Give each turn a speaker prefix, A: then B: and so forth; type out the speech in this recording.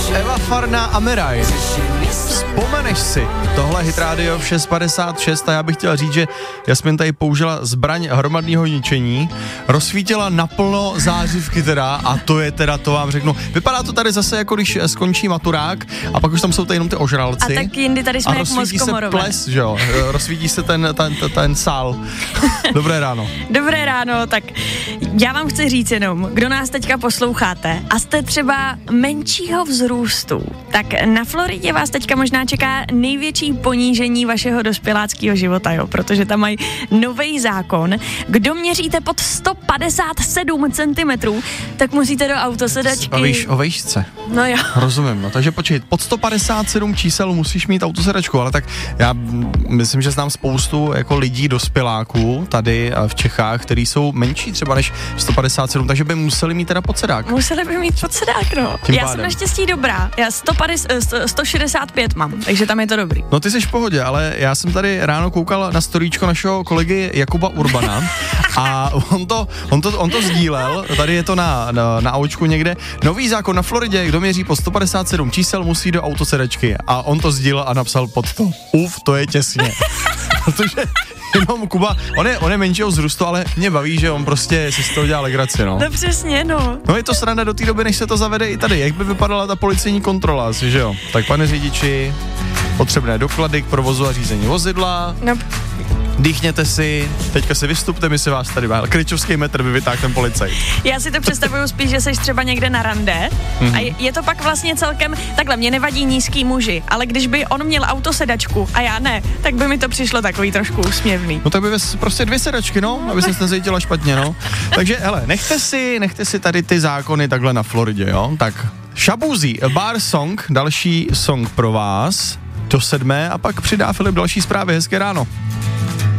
A: Eva Farná a Miraj. Vzpomeneš si, tohle Hit Radio v 6.56 a já bych chtěl říct, že Jasmin tady použila zbraň hromadného ničení, rozsvítila naplno zářivky teda a to je teda, to vám řeknu, vypadá to tady zase jako když skončí maturák a pak už tam jsou tady jenom ty ožralci.
B: A tak jindy tady jsme jak Moskomorové.
A: A rozsvítí se ples, že jo, rozsvítí se ten sál. Dobré ráno.
B: Dobré ráno, tak já vám chci říct jenom, kdo nás teďka posloucháte a jste třeba menšího vzrůstu, tak na Floridě vás teďka možná čeká největší ponížení vašeho dospěláckého života, jo, protože tam mají nový zákon. Kdo měříte pod 157 cm, tak musíte do autosedačky.
A: A víš o vejšce.
B: No jo.
A: Rozumím, no takže počkej, pod 157 čísel musíš mít autosedačku, ale tak já myslím, že znám spoustu jako lidí dospěláků tady v Čechách, který jsou menší třeba než 157, takže by museli mít teda podsedák.
B: Museli by mít podsedák, no. Já jsem naštěstí dobrá, já 165 mám, takže tam je to dobrý.
A: No ty jsi v pohodě, ale já jsem tady ráno koukal na storíčko našeho kolegy Jakuba Urbana a on to sdílel, tady je to na aučku někde, nový zákon na Floridě, kdo měří po 157 čísel, musí do autosedačky a on to sdílel a napsal pod to, to je těsně, protože jenom Kuba, on je menšího vzrůstu, ale mě baví, že on prostě si z toho dělá legraci, no.
B: No přesně, no.
A: No je to sranda do té doby, než se to zavede i tady. Jak by vypadala ta policejní kontrola, asi, že jo? Tak pane řidiči, potřebné doklady k provozu a řízení vozidla.
B: No.
A: Dýchněte si, teďka si vystupte, my si vás tady má. Kryčovský metr by vytáhl ten policajt.
B: Já si to představuju spíš, že jsi třeba někde na rande a je to pak vlastně celkem, takhle, mě nevadí nízký muži, ale když by on měl autosedačku a já ne, tak by mi to přišlo takový trošku úsměvný.
A: No tak by prostě 2 sedačky, no, aby se necítila špatně, no. Takže hele, nechte si tady ty zákony takhle na Floridě, jo. Tak Shaboozey, A Bar Song, další song pro vás do 7 a pak přidá Filip další zprávy. Hezké ráno.